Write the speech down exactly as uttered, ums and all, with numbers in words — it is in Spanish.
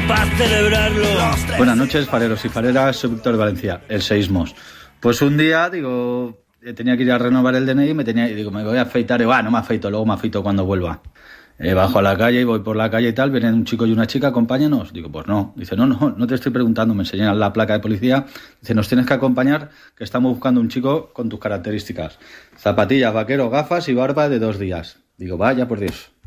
para celebrarlo. Buenas noches, fareros y fareras, soy Víctor de Valencia, el Seísmos. Pues un día, digo, tenía que ir a renovar el D N I y me tenía, digo, me voy a afeitar, y digo, ah, no me afeito, luego me afeito cuando vuelva. Eh, bajo a la calle y voy por la calle y tal, vienen un chico y una chica, acompáñanos. Digo, pues no. Dice, no, no, no te estoy preguntando, me enseñan la placa de policía. Dice, nos tienes que acompañar, que estamos buscando un chico con tus características. Zapatillas, vaquero, gafas y barba de dos días. Digo, vaya por Dios.